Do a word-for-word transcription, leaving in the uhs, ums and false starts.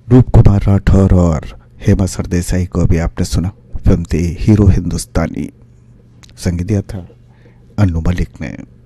रूप कुमार राठौर और हेमा सरदेसाई को अभी आपने सुना। फिल्म थी हीरो हिंदुस्तानी। संगीत दिया था अन्नू मलिक ने।